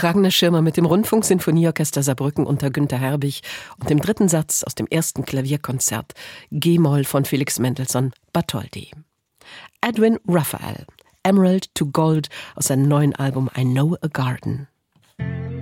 Ragnar Schirmer mit dem Rundfunksinfonieorchester Saarbrücken unter Günter Herbig und dem dritten Satz aus dem ersten Klavierkonzert G-Moll von Felix Mendelssohn Bartholdy. Edwin Raphael, Emerald to Gold aus seinem neuen Album I Know a Garden.